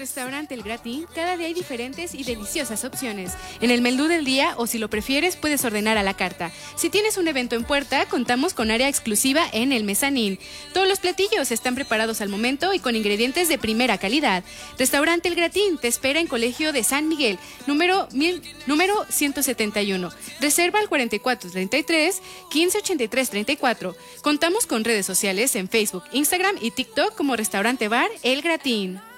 Restaurante El Gratín, cada día hay diferentes y deliciosas opciones. En el menú del día, o si lo prefieres, puedes ordenar a la carta. Si tienes un evento en puerta, contamos con área exclusiva en el mezanín. Todos los platillos están preparados al momento y con ingredientes de primera calidad. Restaurante El Gratín te espera en Colegio de San Miguel, número 171. Reserva al 4433 1583 34. Contamos con redes sociales en Facebook, Instagram y TikTok como Restaurante Bar El Gratín.